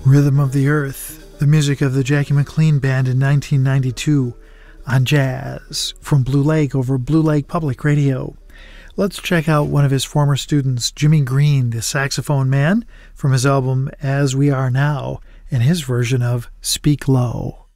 Rhythm of the Earth, the music of the Jackie McLean Band in 1992 on Jazz from Blue Lake over Blue Lake Public Radio. Let's check out one of his former students, Jimmy Green, the saxophone man, from his album As We Are Now, and his version of Speak Low.